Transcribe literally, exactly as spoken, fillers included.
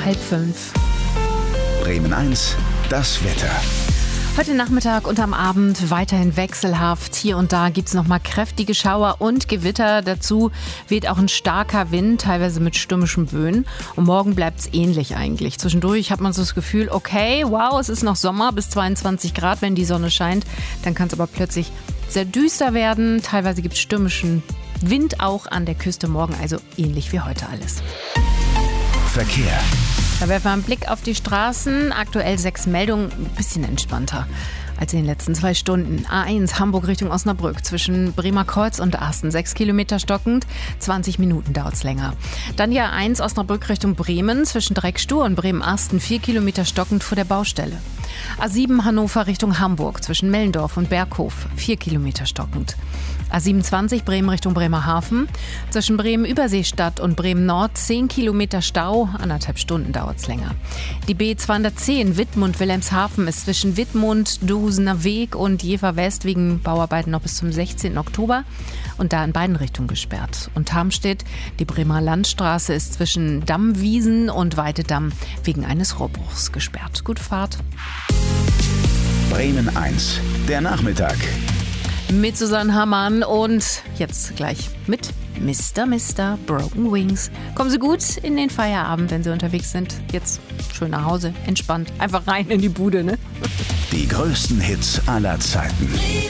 halb fünf. Bremen eins, das Wetter. Heute Nachmittag und am Abend weiterhin wechselhaft. Hier und da gibt es nochmal kräftige Schauer und Gewitter. Dazu weht auch ein starker Wind, teilweise mit stürmischen Böen. Und morgen bleibt es ähnlich eigentlich. Zwischendurch hat man so das Gefühl, okay, wow, es ist noch Sommer bis zweiundzwanzig Grad, wenn die Sonne scheint. Dann kann es aber plötzlich sehr düster werden. Teilweise gibt es stürmischen Wind auch an der Küste morgen, also ähnlich wie heute alles. Verkehr. Da werfen wir einen Blick auf die Straßen. Aktuell sechs Meldungen, ein bisschen entspannter als in den letzten zwei Stunden. A eins Hamburg Richtung Osnabrück zwischen Bremerkreuz und Asten. Sechs Kilometer stockend, zwanzig Minuten dauert es länger. Dann die A eins Osnabrück Richtung Bremen zwischen Dreckstuhl und Bremen-Asten. Vier Kilometer stockend vor der Baustelle. A sieben Hannover Richtung Hamburg zwischen Mellendorf und Berghof. Vier Kilometer stockend. A siebenundzwanzig Bremen Richtung Bremerhaven. Zwischen Bremen-Überseestadt und Bremen-Nord zehn Kilometer Stau. Anderthalb Stunden dauert es länger. Die B zweihundertzehn Wittmund-Wilhelmshaven ist zwischen Wittmund, Dohusener Weg und Jever West wegen Bauarbeiten noch bis zum sechzehnten Oktober. Und da in beiden Richtungen gesperrt. Und Tarmstedt, die Bremer Landstraße ist zwischen Dammwiesen und Weidedamm wegen eines Rohrbruchs gesperrt. Gute Fahrt. Bremen eins, der Nachmittag. Mit Susanne Hammann und jetzt gleich mit Mister Mister Broken Wings. Kommen Sie gut in den Feierabend, wenn Sie unterwegs sind. Jetzt schön nach Hause, entspannt, einfach rein in die Bude, ne? Die größten Hits aller Zeiten.